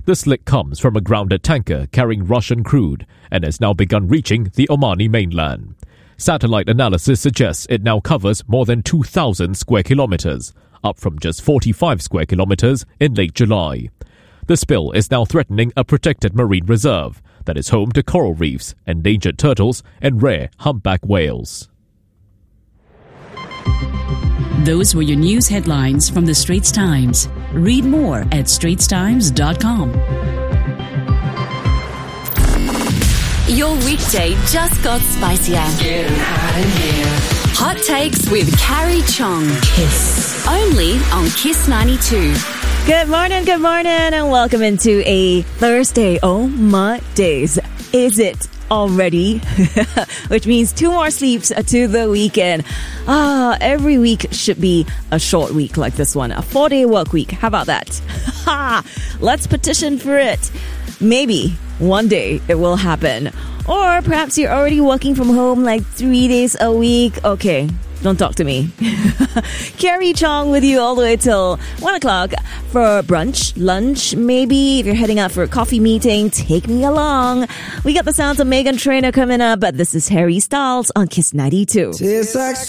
The slick comes from a grounded tanker carrying Russian crude and has now begun reaching the Omani mainland. Satellite analysis suggests it now covers more than 2,000 square kilometers, up from just 45 square kilometers in late July. The spill is now threatening a protected marine reserve that is home to coral reefs, endangered turtles, and rare humpback whales. Those were your news headlines from the Straits Times. Read more at straitstimes.com. Your weekday just got spicier. Getting hot in here. Hot Takes with Carrie Chong. Kiss. Only on Kiss 92. Good morning, and welcome into a Thursday. Oh my days. Is it already? Which means 2 more sleeps to the weekend. Every week should be a short week like this one. A 4-day work week. How about that? Let's petition for it. Maybe one day it will happen. Or perhaps you're already working from home like 3 days a week. Okay, don't talk to me. Carrie Chong with you all the way till 1 o'clock for brunch, lunch, maybe. If you're heading out for a coffee meeting, take me along. We got the sounds of Meghan Trainor coming up, but this is Harry Styles on Kiss 92. Tastes like